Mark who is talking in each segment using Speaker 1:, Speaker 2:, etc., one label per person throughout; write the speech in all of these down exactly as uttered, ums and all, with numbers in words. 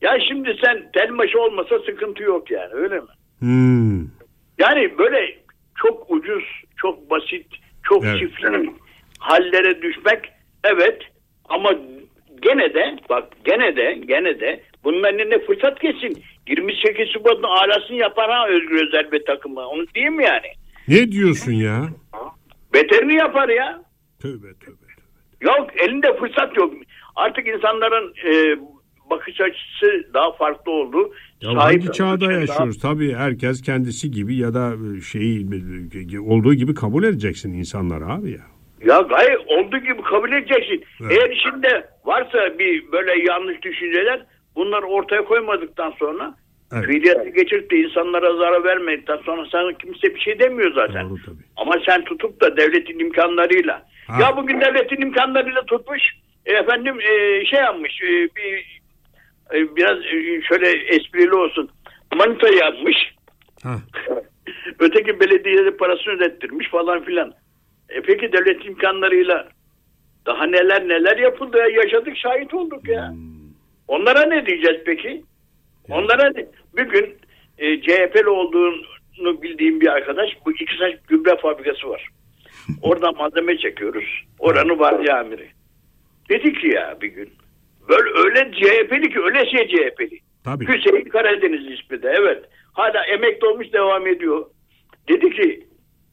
Speaker 1: Ya şimdi sen telmaşı olmasa sıkıntı yok yani, öyle mi?
Speaker 2: Hmm.
Speaker 1: Yani böyle çok ucuz, çok basit, çok
Speaker 2: Evet.
Speaker 1: çiftli hallere düşmek, evet, ama gene de bak gene de gene de bunların eline fırsat geçsin. yirmi sekiz Şubat'ın alasını yapar ha Özgür Özel ve takımı. Onu diyeyim mi yani?
Speaker 2: Ne diyorsun ya?
Speaker 1: Beterini yapar ya.
Speaker 2: Tövbe tövbe tövbe.
Speaker 1: Yok, elinde fırsat yok. Artık insanların e, bakış açısı daha farklı oldu.
Speaker 2: Ya
Speaker 1: Sahip
Speaker 2: hangi çağda yaşıyoruz?
Speaker 1: daha...
Speaker 2: Tabii herkes kendisi gibi ya da şeyi olduğu gibi kabul edeceksin insanları abi ya.
Speaker 1: Ya gayet olduğu gibi kabul edeceksin. Evet. Eğer içinde varsa bir böyle yanlış düşünceler, bunları ortaya koymadıktan sonra, evet, fiiliyata geçirip de insanlara zarar vermedikten sonra sana kimse bir şey demiyor zaten.
Speaker 2: Doğru, tabii.
Speaker 1: Ama sen tutup da devletin imkanlarıyla, ha. Ya bugün devletin imkanlarıyla tutmuş e, efendim e, şey yapmış e, bir e, biraz e, şöyle esprili olsun, manita yapmış. Ha. Öteki belediyede parasını ödettirmiş falan filan. E peki devlet imkanlarıyla daha neler neler yapıldı ya, yaşadık, şahit olduk ya. Hmm. Onlara ne diyeceğiz peki? Ya. Onlara ne? Bir gün e, C H P'li olduğunu bildiğim bir arkadaş, bu iki saç gübre fabrikası var. Oradan malzeme çekiyoruz. Oranın vardiya amiri. Dedi ki ya bir gün, böyle öyle C H P'li ki öylesine C H P'li. Tabii. Hüseyin Karadeniz ismi de, evet. Hala emekli olmuş, devam ediyor. Dedi ki,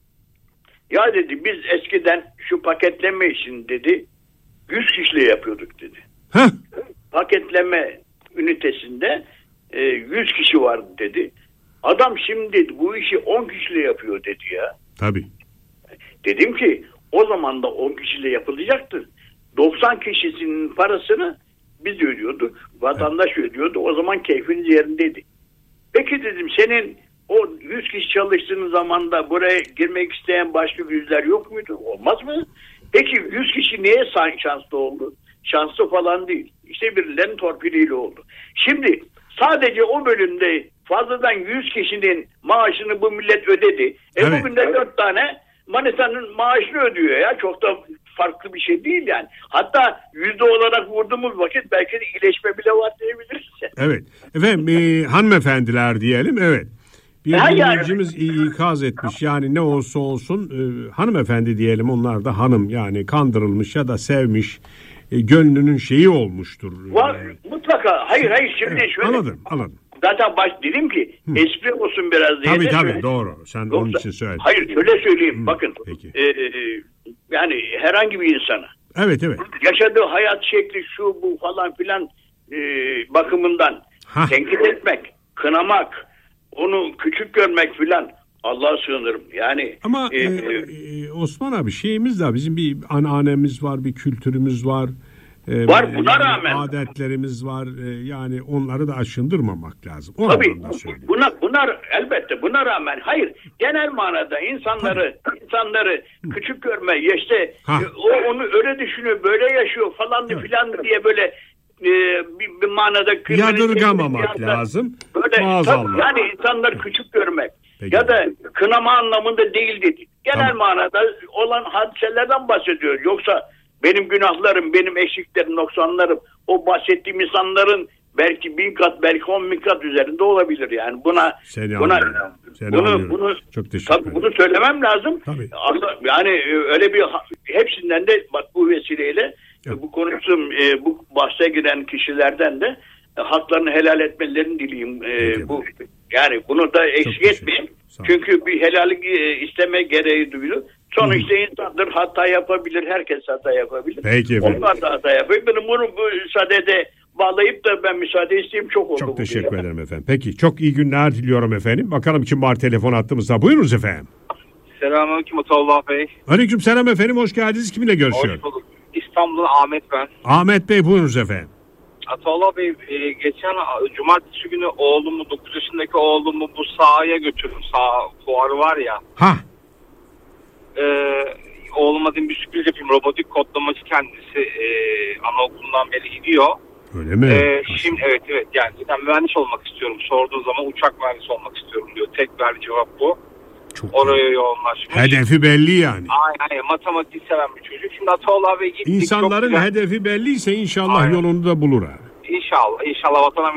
Speaker 1: ya dedi biz eskiden şu paketleme işini dedi yüz kişiyle yapıyorduk dedi. Heh. Paketleme ünitesinde e, yüz kişi vardı dedi. Adam şimdi bu işi on kişiyle yapıyor dedi ya.
Speaker 2: Tabii.
Speaker 1: Dedim ki o zaman da on kişiyle yapılacaktı. doksan kişisinin parasını biz ödüyorduk. Vatandaş evet. ödüyordu. O zaman keyfiniz yerindeydi. Peki dedim, senin o yüz kişi çalıştığın zaman da buraya girmek isteyen başka yüzler yok muydu? Olmaz mı? Peki yüz kişi niye şanslı oldu? Şanslı falan değil. İşte birilerinin torpiliyle oldu. Şimdi sadece o bölümde fazladan yüz kişinin maaşını bu millet ödedi. E evet. Bugün de dört tane Manisa'nın maaşını ödüyor ya. Çok da farklı bir şey değil yani. Hatta yüzde olarak vurduğumuz vakit belki de iyileşme bile var diyebiliriz.
Speaker 2: Evet. Efendim e, hanımefendiler diyelim, evet. Bir dinleyicimiz yani ikaz etmiş, yani ne olsa olsun e, hanımefendi diyelim, onlar da hanım, yani kandırılmış ya da sevmiş, e, gönlünün şeyi olmuştur.
Speaker 1: Var e, mutlaka. Hayır hayır şimdi evet, şöyle.
Speaker 2: Anladım anladım.
Speaker 1: Zaten baş dedim ki Hı. espri olsun biraz diye.
Speaker 2: Tabii tabii söyle. Doğru. Sen Yoksa, onun için söyledin.
Speaker 1: Hayır şöyle söyleyeyim Hı. bakın. E, yani herhangi bir insana.
Speaker 2: Evet evet.
Speaker 1: Yaşadığı hayat şekli şu bu falan filan e, bakımından Hah. tenkit etmek, kınamak, onu küçük görmek filan, Allah'a sığınırım. Yani
Speaker 2: ama e, e, Osman abi, şeyimiz de, bizim bir anneannemiz var, bir kültürümüz var. E,
Speaker 1: var buna
Speaker 2: yani
Speaker 1: rağmen.
Speaker 2: Adetlerimiz var. E, yani onları da aşındırmamak lazım. O
Speaker 1: Tabii. Buna, buna elbette buna rağmen hayır. Genel manada insanları Tabii. insanları Hı. küçük görme, işte ha. o onu öyle düşünüyor, böyle yaşıyor falan evet. filan diye böyle e, bir, bir manada
Speaker 2: yadırgamamak lazım.
Speaker 1: Böyle tabii, yani insanları küçük görmek Peki. ya da kınama anlamında değil dedi. Genel tamam. manada olan hadiselerden bahsediyor. Yoksa benim günahlarım, benim eksiklerim, noksanlarım o bahsettiğim insanların belki bin kat, belki on bin kat üzerinde olabilir yani. Buna
Speaker 2: Seni
Speaker 1: buna
Speaker 2: Seni
Speaker 1: bunu bunu
Speaker 2: çok teşekkür ederim.
Speaker 1: Bunu söylemem lazım.
Speaker 2: Tabii.
Speaker 1: Yani öyle bir hepsinden de bak bu vesileyle evet. bu konuştuğum bu bahse giren kişilerden de haklarını helal etmelerini dileyim. Evet, bu yani bunu da eksik etmeyeyim. Çünkü bir helallik isteme gereği duyuyor. Sonra işte insandır, hata yapabilir. Herkes hata yapabilir.
Speaker 2: Peki efendim.
Speaker 1: Onlar da hata yapabilir. Benim bunu bu müsaadede bağlayıp da ben müsaade isteyeyim, çok oldu.
Speaker 2: Çok teşekkür ederim efendim. Peki, çok iyi günler diliyorum efendim. Bakalım kim var telefon attığımızda. Buyurunuz efendim.
Speaker 3: Selamünaleyküm Atollah Bey.
Speaker 2: Aleyküm selam efendim. Hoş geldiniz. Kiminle görüşüyorum?
Speaker 3: Hoş bulduk. İstanbul'dan Ahmet ben.
Speaker 2: Ahmet Bey buyurunuz efendim.
Speaker 3: Atollah Bey, e, geçen cumartesi günü oğlumu, dokuz yaşındaki oğlumu bu sahaya götürdüm. Sağ fuarı var ya.
Speaker 2: Ha.
Speaker 3: E, oğluma dedim bir sürpriz yapayım. Robotik kodlamacı kendisi. E, anaokulundan beri gidiyor.
Speaker 2: Öyle mi?
Speaker 3: E, şimdi evet evet. Yani zaten mühendis olmak istiyorum. Sorduğu zaman uçak mühendisi olmak istiyorum diyor. Tek verdiği cevap bu.
Speaker 2: Çok
Speaker 3: Oraya iyi. yoğunlaşmış.
Speaker 2: Hedefi belli yani.
Speaker 3: Aynen aynen. Matematik seven bir çocuk. Şimdi Atollah Bey gittik.
Speaker 2: İnsanların hedefi belliyse inşallah aynen. yolunu da bulur abi.
Speaker 3: İnşallah. İnşallah vatana